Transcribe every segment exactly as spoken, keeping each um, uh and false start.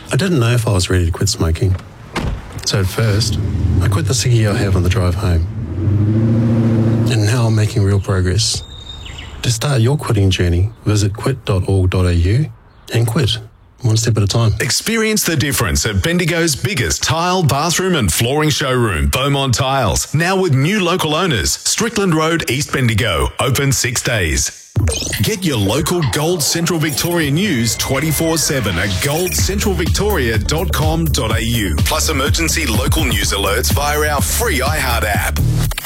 I didn't know if I was ready to quit smoking. So at first, I quit the ciggy I have on the drive home. And now I'm making real progress. To start your quitting journey, visit quit dot org dot a u and quit, one step at a time. Experience the difference at Bendigo's biggest tile, bathroom and flooring showroom, Beaumont Tiles. Now with new local owners, Strickland Road, East Bendigo, open six days. Get your local Gold Central Victoria news twenty-four seven at gold central victoria dot com dot a u. Plus emergency local news alerts via our free iHeart app.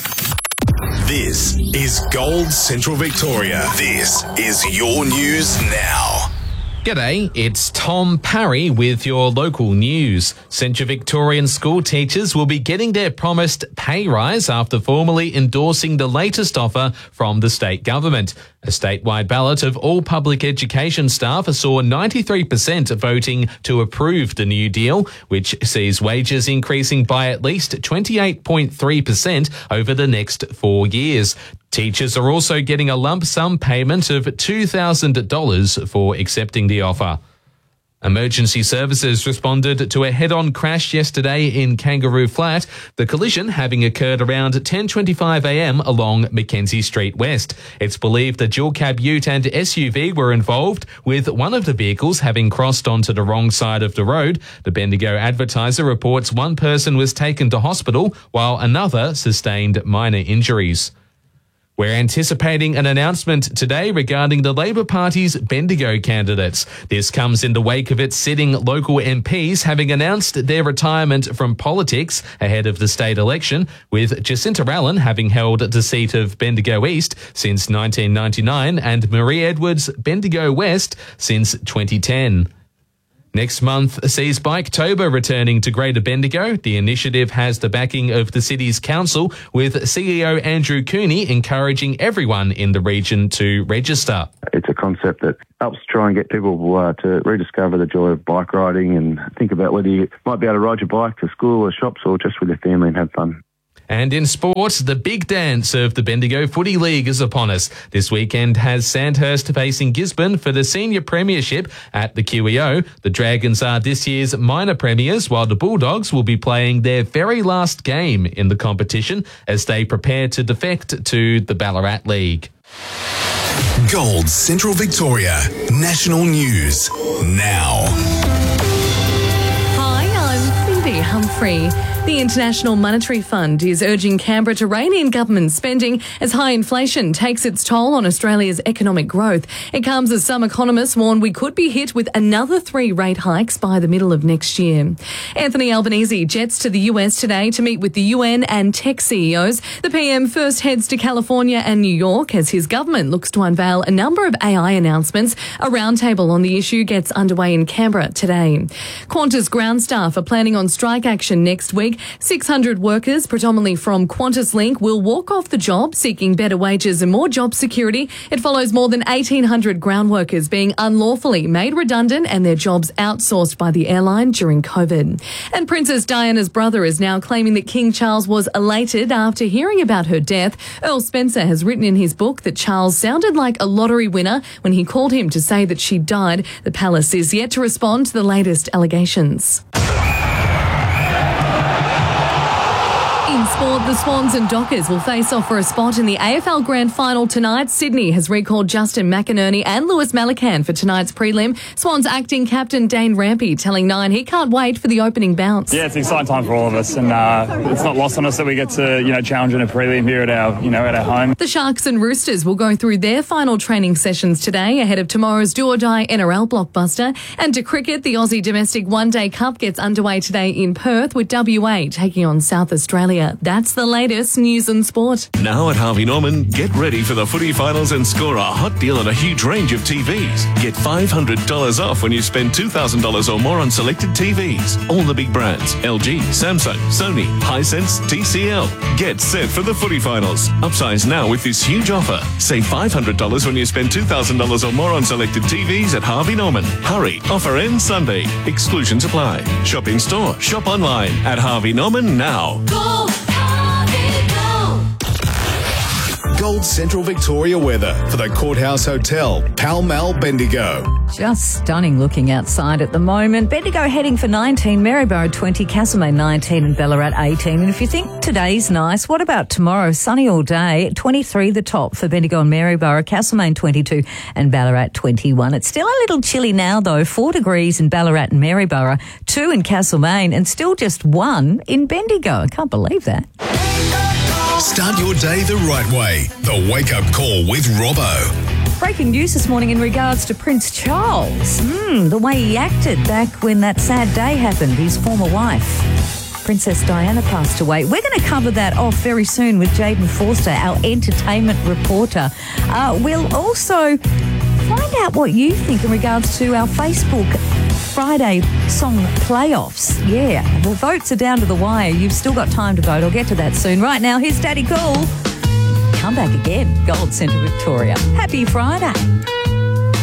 This is Gold Central Victoria. This is your news now. G'day, it's Tom Parry with your local news. Central Victorian school teachers will be getting their promised pay rise after formally endorsing the latest offer from the state government. A statewide ballot of all public education staff saw ninety-three percent voting to approve the new deal, which sees wages increasing by at least twenty-eight point three percent over the next four years. Teachers are also getting a lump sum payment of two thousand dollars for accepting the offer. Emergency services responded to a head-on crash yesterday in Kangaroo Flat, the collision having occurred around ten twenty-five a m along Mackenzie Street West. It's believed the dual-cab ute and S U V were involved, with one of the vehicles having crossed onto the wrong side of the road. The Bendigo Advertiser reports one person was taken to hospital, while another sustained minor injuries. We're anticipating an announcement today regarding the Labor Party's Bendigo candidates. This comes in the wake of its sitting local M Ps having announced their retirement from politics ahead of the state election, with Jacinta Allen having held the seat of Bendigo East since nineteen ninety-nine and Marie Edwards Bendigo West since twenty ten. Next month sees Biketober returning to Greater Bendigo. The initiative has the backing of the city's council, with C E O Andrew Cooney encouraging everyone in the region to register. It's a concept that helps try and get people uh, to rediscover the joy of bike riding and think about whether you might be able to ride your bike to school or shops or just with your family and have fun. And in sports, the big dance of the Bendigo Footy League is upon us. This weekend has Sandhurst facing Gisborne for the senior premiership at the Q E O. The Dragons are this year's minor premiers, while the Bulldogs will be playing their very last game in the competition as they prepare to defect to the Ballarat League. Gold Central Victoria National News now. Hi, I'm Cindy Humphrey. The International Monetary Fund is urging Canberra to rein in government spending as high inflation takes its toll on Australia's economic growth. It comes as some economists warn we could be hit with another three rate hikes by the middle of next year. Anthony Albanese jets to the U S today to meet with the U N and tech C E Os. The P M first heads to California and New York as his government looks to unveil a number of A I announcements. A roundtable on the issue gets underway in Canberra today. Qantas ground staff are planning on strike action next week. six hundred workers, predominantly from Qantas Link, will walk off the job seeking better wages and more job security. It follows more than eighteen hundred ground workers being unlawfully made redundant and their jobs outsourced by the airline during COVID. And Princess Diana's brother is now claiming that King Charles was elated after hearing about her death. Earl Spencer has written in his book that Charles sounded like a lottery winner when he called him to say that she died. The palace is yet to respond to the latest allegations. In sport, the Swans and Dockers will face off for a spot in the A F L Grand Final tonight. Sydney has recalled Justin McInerney and Lewis Malikan for tonight's prelim. Swans acting captain Dane Rampy telling Nine he can't wait for the opening bounce. Yeah, it's an exciting time for all of us, and uh, it's not lost on us that we get to, you know, challenge in a prelim here at our, you know, at our home. The Sharks and Roosters will go through their final training sessions today ahead of tomorrow's do-or-die N R L blockbuster. And to cricket, the Aussie Domestic One Day Cup gets underway today in Perth with W A taking on South Australia. That's the latest news and sport. Now at Harvey Norman, get ready for the footy finals and score a hot deal on a huge range of T Vs. Get five hundred dollars off when you spend two thousand dollars or more on selected T Vs. All the big brands, L G, Samsung, Sony, Hisense, T C L. Get set for the footy finals. Upsize now with this huge offer. Save five hundred dollars when you spend two thousand dollars or more on selected T Vs at Harvey Norman. Hurry, offer ends Sunday. Exclusions apply. Shop in store, shop online at Harvey Norman now. Go! Gold Central Victoria weather for the Courthouse Hotel, Pall Mall, Bendigo. Just stunning looking outside at the moment. Bendigo heading for nineteen, Maryborough twenty, Castlemaine nineteen and Ballarat eighteen. And if you think today's nice, what about tomorrow? Sunny all day, twenty-three the top for Bendigo and Maryborough, Castlemaine twenty-two and Ballarat twenty-one. It's still a little chilly now though, four degrees in Ballarat and Maryborough, two in Castlemaine and still just one in Bendigo. I can't believe that. Start your day the right way. The Wake Up Call with Robbo. Breaking news this morning in regards to Prince Charles. Mm, the way he acted back when that sad day happened, his former wife, Princess Diana, passed away. We're going to cover that off very soon with Jaden Forster, our entertainment reporter. Uh, we'll also find out what you think in regards to our Facebook Friday song playoffs. Yeah, the votes are down to the wire. You've still got time to vote. I'll get to that soon. Right now, here's Daddy Cool. Come back again, Gold Central Victoria. Happy Friday.